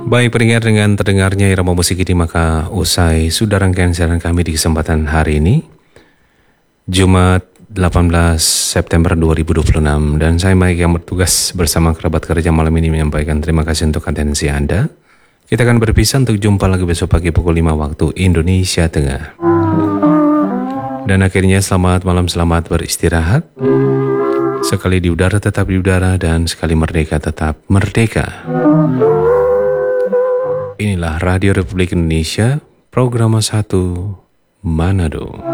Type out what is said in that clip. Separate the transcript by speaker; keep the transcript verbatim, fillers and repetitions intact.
Speaker 1: Baik, pendengar, dengan terdengarnya irama musik ini maka usai sudah rangkaian siaran kami di kesempatan hari ini, Jumat delapan belas September dua ribu dua puluh enam, dan saya Mike yang bertugas bersama kerabat kerja malam ini menyampaikan terima kasih untuk atensi Anda. Kita akan berpisah untuk jumpa lagi besok pagi pukul lima waktu Indonesia Tengah. Dan akhirnya selamat malam, selamat beristirahat. Sekali di udara tetap di udara, dan sekali merdeka tetap merdeka. Inilah Radio Republik Indonesia, program satu Manado.